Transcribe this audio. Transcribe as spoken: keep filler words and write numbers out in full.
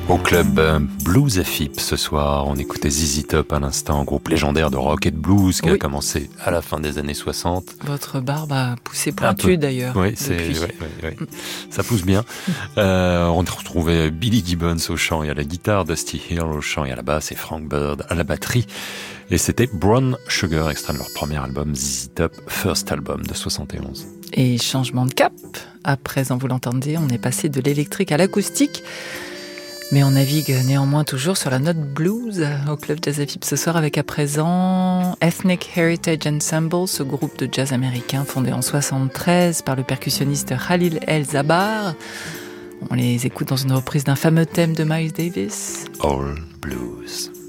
Au club Blues F I P ce soir, on écoutait Z Z Top à l'instant, groupe légendaire de rock et de blues qui oui. a commencé à la fin des années soixante. Votre barbe a poussé pointu d'ailleurs. Oui, c'est, oui, oui, oui. Ça pousse bien. euh, on retrouvait Billy Gibbons au chant et à la guitare, Dusty Hill au chant et à la basse et Frank Bird à la batterie. Et c'était Brown Sugar, extrait de leur premier album Z Z Top, First Album de soixante et onze. Et changement de cap. À présent, vous l'entendez, on est passé de l'électrique à l'acoustique. Mais on navigue néanmoins toujours sur la note blues au club Jazz F I P ce soir avec à présent Ethnic Heritage Ensemble, ce groupe de jazz américain fondé en soixante-treize par le percussionniste Khalil El-Zabar. On les écoute dans une reprise d'un fameux thème de Miles Davis. All Blues.